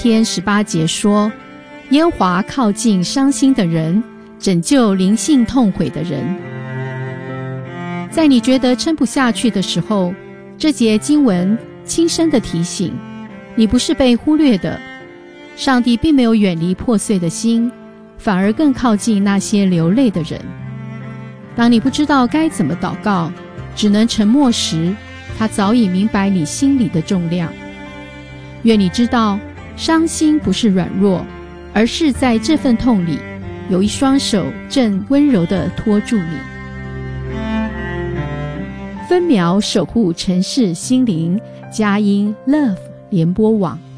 天18节说，耶和华靠近伤心的人，拯救灵性痛悔的人。在你觉得撑不下去的时候，这节经文轻声地提醒你，不是被忽略的。上帝并没有远离破碎的心，反而更靠近那些流泪的人。当你不知道该怎么祷告，只能沉默时，他早已明白你心里的重量。愿你知道，伤心不是软弱，而是在这份痛里，有一双手正温柔地托住你。分秒守护城市心灵，佳音 Love 联播网。